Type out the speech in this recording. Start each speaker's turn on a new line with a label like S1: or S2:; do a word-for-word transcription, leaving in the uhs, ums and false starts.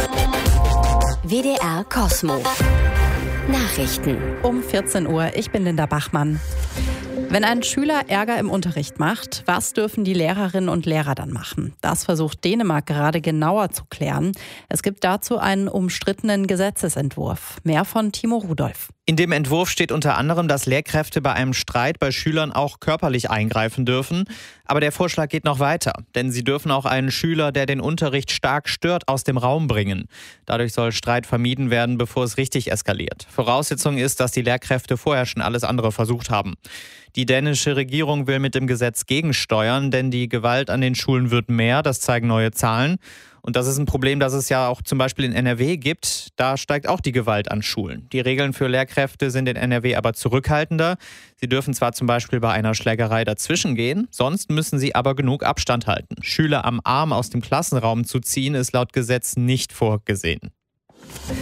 S1: W D R Kosmo. Nachrichten.
S2: Um vierzehn Uhr, ich bin Linda Bachmann. Wenn ein Schüler Ärger im Unterricht macht, was dürfen die Lehrerinnen und Lehrer dann machen? Das versucht Dänemark gerade genauer zu klären. Es gibt dazu einen umstrittenen Gesetzesentwurf. Mehr von Timo Rudolph.
S3: In dem Entwurf steht unter anderem, dass Lehrkräfte bei einem Streit bei Schülern auch körperlich eingreifen dürfen. Aber der Vorschlag geht noch weiter, denn sie dürfen auch einen Schüler, der den Unterricht stark stört, aus dem Raum bringen. Dadurch soll Streit vermieden werden, bevor es richtig eskaliert. Voraussetzung ist, dass die Lehrkräfte vorher schon alles andere versucht haben. Die dänische Regierung will mit dem Gesetz gegensteuern, denn die Gewalt an den Schulen wird mehr, das zeigen neue Zahlen. Und das ist ein Problem, das es ja auch zum Beispiel in N R W gibt. Da steigt auch die Gewalt an Schulen. Die Regeln für Lehrkräfte sind in N R W aber zurückhaltender. Sie dürfen zwar zum Beispiel bei einer Schlägerei dazwischen gehen, sonst müssen sie aber genug Abstand halten. Schüler am Arm aus dem Klassenraum zu ziehen, ist laut Gesetz nicht vorgesehen.